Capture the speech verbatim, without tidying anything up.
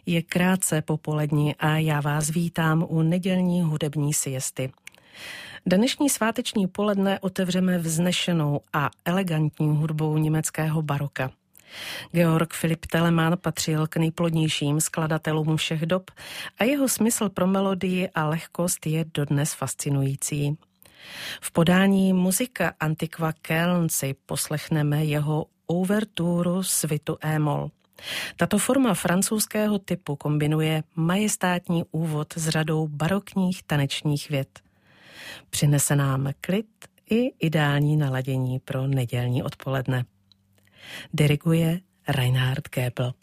Je krátce po poledni a já vás vítám u nedělní hudební siesty. Dnešní sváteční poledne otevřeme vznešenou a elegantní hudbou německého baroka. Georg Philipp Telemann patřil k nejplodnějším skladatelům všech dob a jeho smysl pro melodii a lehkost je dodnes fascinující. V podání muzika Antiqua Köln si poslechneme jeho ouverturu svitu E-moll. Tato forma francouzského typu kombinuje majestátní úvod s řadou barokních tanečních vět. Přinese nám klid i ideální naladění pro nedělní odpoledne. Diriguje Reinhard Goebel.